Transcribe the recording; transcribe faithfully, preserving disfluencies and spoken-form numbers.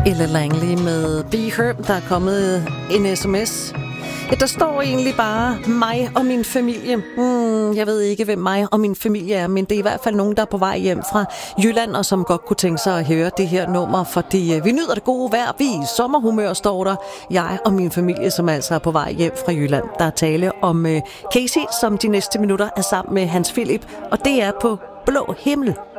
Elle Langley med Be Her. Der er kommet en sms. Ja, der står egentlig bare mig og min familie. Hmm, jeg ved ikke, hvem mig og min familie er, men det er i hvert fald nogen, der er på vej hjem fra Jylland, og som godt kunne tænke sig at høre det her nummer, fordi vi nyder det gode vejr. Vi er i sommerhumør, står der. Jeg og min familie, som altså er på vej hjem fra Jylland. Der er tale om Casey, som de næste minutter er sammen med Hans Philip, og det er på Blå Himmel.